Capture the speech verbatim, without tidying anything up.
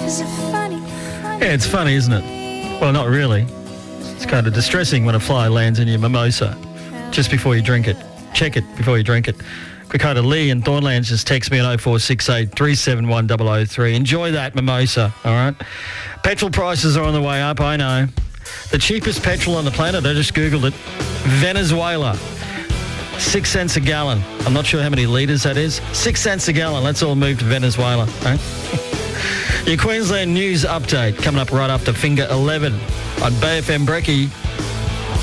Yeah, it's funny, isn't it? Well, not really. It's kind of distressing when a fly lands in your mimosa just before you drink it. Check it before you drink it. Quick hi to Lee and Thornlands just text me at oh four six eight, three seven one, double oh three. Enjoy that mimosa, all right? Petrol prices are on the way up, I know. The cheapest petrol on the planet, I just Googled it, Venezuela. Six cents a gallon. I'm not sure how many litres that is. Six cents a gallon. Let's all move to Venezuela. Right? Your Queensland news update coming up right after Finger eleven on B F M Brekkie.